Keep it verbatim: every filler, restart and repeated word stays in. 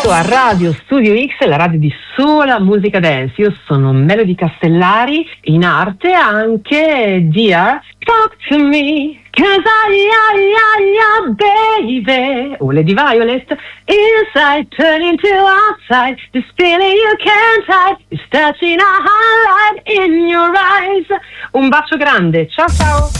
a Radio Studio X, la radio di sola musica dance. Io sono Melody Castellari, in arte anche Dear Talk to Me, cause I, I, I, I, baby. O Lady Violet, inside turning to outside, this feeling you can't hide, is touching a highlight in your eyes. Un bacio grande, ciao ciao.